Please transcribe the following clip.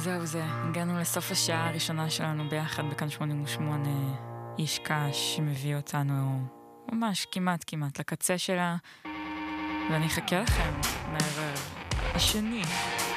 זהו זה, הגענו לסוף השעה הראשונה שלנו ביחד בכאן 88 איש קש שמביא אותנו ממש כמעט לקצה שלה, ואני אחכה לכם מהערב השני